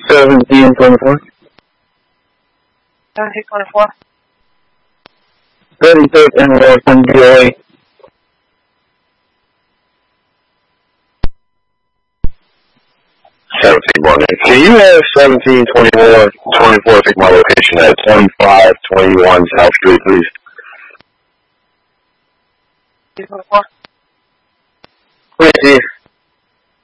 1724. 1724. 33rd and Wilson, DOA. Can you have 1724 take my location at 2521 South Street, please? 1724. Right here.